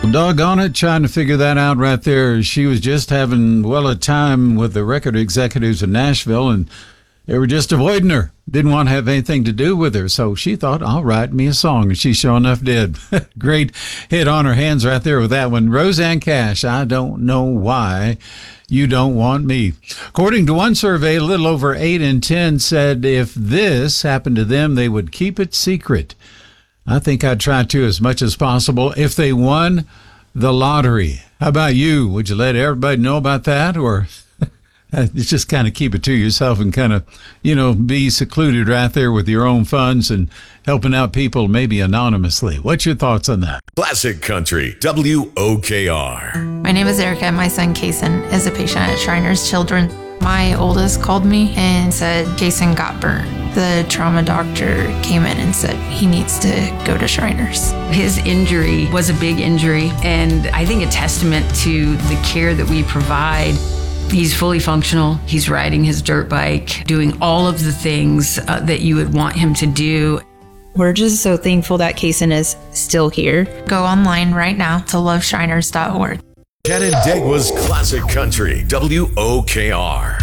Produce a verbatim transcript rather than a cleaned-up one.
Doggone it, trying to figure that out right there. She was just having, well, a time with the record executives in Nashville, and they were just avoiding her. Didn't want to have anything to do with her, so she thought, I'll write me a song, and she sure enough did. Great hit on her hands right there with that one. Rosanne Cash, I Don't Know Why You Don't Want Me. According to one survey, a little over eight in ten said if this happened to them, they would keep it secret. I think I'd try to as much as possible if they won the lottery. How about you? Would you let everybody know about that, or just kind of keep it to yourself and kind of, you know, be secluded right there with your own funds and helping out people maybe anonymously? What's your thoughts on that? Classic Country, W O K R. My name is Erica. My son, Kason, is a patient at Shriners Children. My oldest called me and said Kason got burnt. The trauma doctor came in and said he needs to go to Shriners. His injury was a big injury, and I think a testament to the care that we provide. He's fully functional. He's riding his dirt bike, doing all of the things uh, that you would want him to do. We're just so thankful that Kason is still here. Go online right now to love shriners dot org. Canandaigua's Classic Country, W O K R.